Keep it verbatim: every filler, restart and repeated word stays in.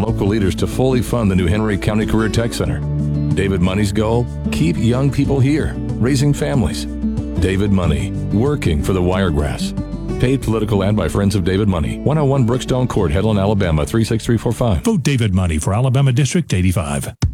and local leaders to fully fund the new Henry County Career Tech Center. David Money's goal? Keep young people here, raising families. David Money, working for the Wiregrass. Paid political ad by Friends of David Money. one oh one Brookstone Court, Headland, Alabama, three six three four five. Vote David Money for Alabama District eighty-five.